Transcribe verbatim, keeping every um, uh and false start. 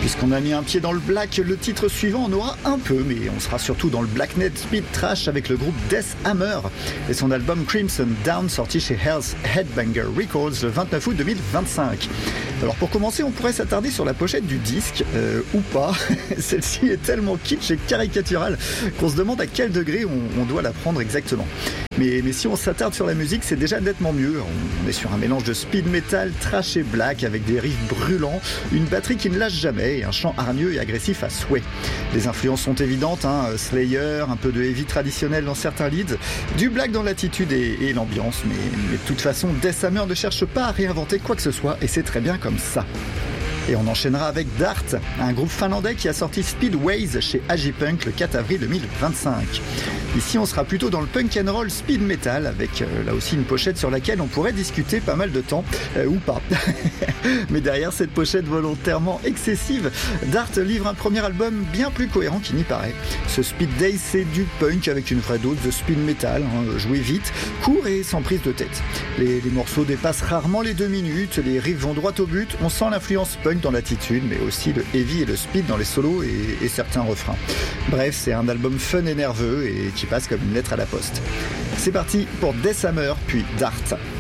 Puisqu'on a mis un pied dans le black, le titre suivant en aura un peu, mais on sera surtout dans le blacknet speed trash avec le groupe Death Hammer et son album Crimson Dawn sorti chez Hell's Headbanger Records le vingt-neuf août deux mille vingt-cinq. Alors pour commencer, on pourrait s'attarder sur la pochette du disque, euh, ou pas. Celle-ci est tellement kitsch et caricaturale qu'on se demande à quel degré on, on doit la prendre exactement. Mais, mais si on s'attarde sur la musique, c'est déjà nettement mieux. On est sur un mélange de speed metal, trash et black avec des riffs brûlants, une batterie qui ne lâche jamais et un chant hargneux et agressif à souhait. Les influences sont évidentes, hein, Slayer, un peu de heavy traditionnel dans certains leads, du black dans l'attitude et, et l'ambiance, mais, mais de toute façon, Death Hammer ne cherche pas à réinventer quoi que ce soit et c'est très bien comme ça. Et on enchaînera avec Dart, un groupe finlandais qui a sorti Speedways chez Agipunk le quatre avril deux mille vingt-cinq. Ici, on sera plutôt dans le punk and roll speed metal avec euh, là aussi une pochette sur laquelle on pourrait discuter pas mal de temps, euh, ou pas. Mais derrière cette pochette volontairement excessive, Dart livre un premier album bien plus cohérent qu'il n'y paraît. Ce Speed Days, c'est du punk avec une vraie dose de speed metal, hein, joué vite, court et sans prise de tête. Les, les morceaux dépassent rarement les deux minutes, les riffs vont droit au but, on sent l'influence punk dans l'attitude, mais aussi le heavy et le speed dans les solos et, et certains refrains. Bref, c'est un album fun et nerveux et qui passe comme une lettre à la poste. C'est parti pour Death Hammer, puis Dart.